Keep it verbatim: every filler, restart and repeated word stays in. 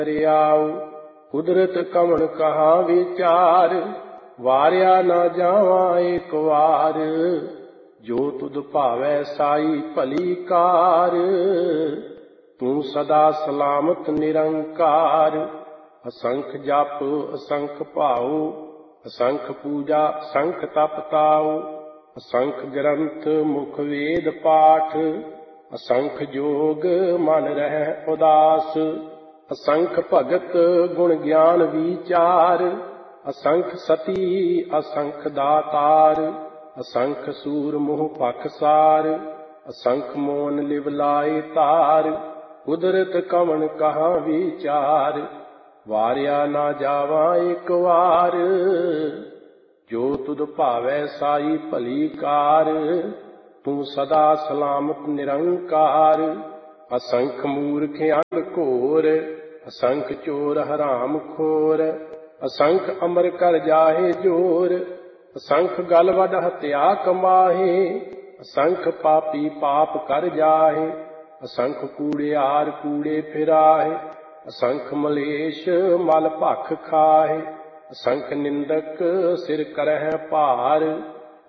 दरियाओ कुदरत कमन कहाँ विचार, वारिया न जावा एक वार। जो तुद भावै साई भली कार, तू सदा सलामत निरंकार। असंख जप असंख भाओ, असंख पूजा असंख तप ताओ। असंख ग्रंथ मुख वेद पाठ, असंख जोग मन रहै उदास। असंख भगत गुण ज्ञान विचार, असंख सती असंख दातार। असंख सूर मोह पखसार, असंख मोन लिव लाए तार। कुदरत कमन कहाँ विचार, वारिया ना जावा एक वार। जो तुद भावै साई भली कार, तू सदा सलामत निरंकार। असंख मूर्ख अंग घोर, असंख चोर हराम खोर। असंख अमर कर जाहे जोर, असंख गल वड हत्या कमाहे। असंख पापी पाप कर जाहे, असंख कूड़ियार कूड़े फिराहे। असंख मलेश मल भख खाहे, असंख निंदक सिर करह भार।